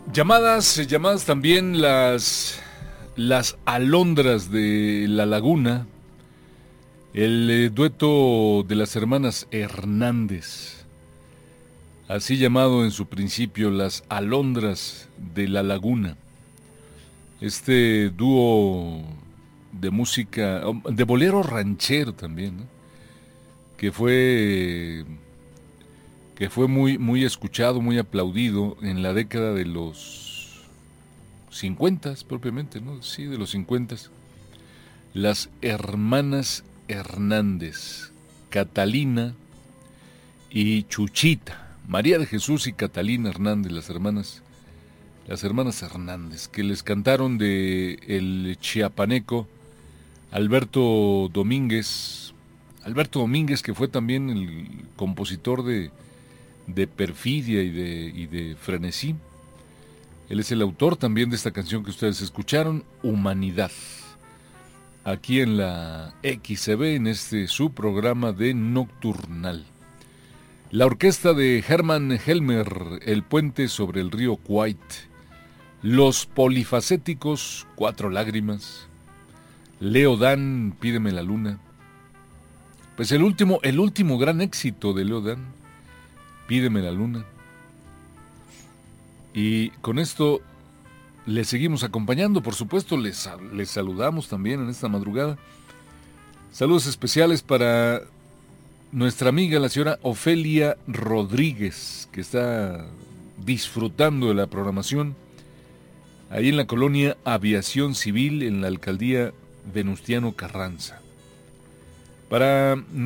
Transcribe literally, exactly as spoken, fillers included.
Llamadas, llamadas también las, las alondras de la laguna, el eh, dueto de las hermanas Hernández, así llamado en su principio, las alondras de la laguna. Este dúo de música, de bolero ranchero también, ¿no? que fue que fue muy muy escuchado, muy aplaudido en la década de los cincuenta propiamente, ¿no? Sí, de los cincuenta. Las hermanas Hernández, Catalina y Chuchita, María de Jesús y Catalina Hernández, las hermanas las hermanas Hernández, que les cantaron de el chiapaneco Alberto Domínguez, Alberto Domínguez, que fue también el compositor de, de Perfidia y de, y de Frenesí. Él es el autor también de esta canción que ustedes escucharon, Humanidad, aquí en la X C B, en este su programa de Nocturnal. La orquesta de Hermann Helmer, El puente sobre el río Kwai, Los polifacéticos, Cuatro lágrimas, Leo Dan, Pídeme la luna. Pues el último, el último gran éxito de Leo Dan, Pídeme la luna. Y con esto les seguimos acompañando, por supuesto, les, les saludamos también en esta madrugada. Saludos especiales para nuestra amiga, la señora Ofelia Rodríguez, que está disfrutando de la programación ahí en la colonia Aviación Civil, en la alcaldía Venustiano Carranza. Para